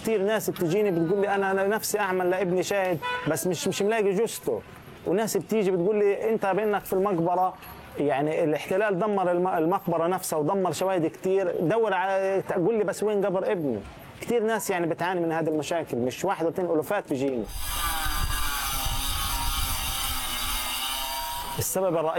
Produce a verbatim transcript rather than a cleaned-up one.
كتير ناس بتجيني بتقول لي انا انا نفسي اعمل لابني شاهد بس مش مش ملاقي جثته، وناس بتيجي بتقول لي انت بانك في المقبره يعني الاحتلال دمر الم- المقبره نفسها ودمر شواهد كتير، دور على تقول لي بس وين قبر ابني. كتير ناس يعني بتعاني من هذه المشاكل، مش واحد واثنين، الوفات بيجيني. السبب الرئيسي